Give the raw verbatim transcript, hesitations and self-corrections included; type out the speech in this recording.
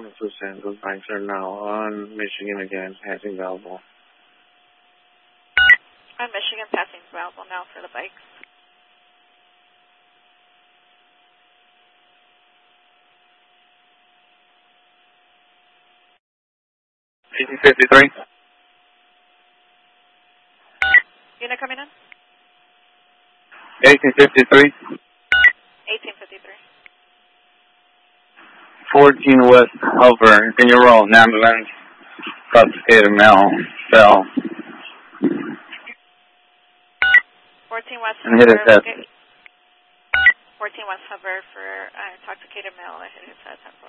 to San Cruz Banker now on Michigan again, passing Belleville. On Michigan, passing Belleville now for the bikes. eighteen fifty-three. Unit coming in? eighteen fifty-three. eighteen fifty-three. fourteen West Hover. Can you roll an ambulance? Intoxicated male fell. fourteen West And hit his head. fourteen West Hover for uh, intoxicated male that hit his head.